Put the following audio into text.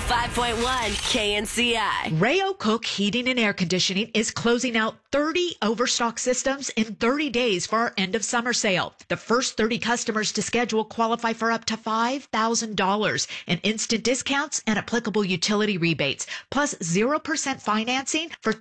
105.1 KNCI. Rayo Cook Heating and Air Conditioning is closing out 30 overstock systems in 30 days for our end of summer sale. The first 30 customers to schedule qualify for up to $5,000 in instant discounts and applicable utility rebates, plus 0% financing for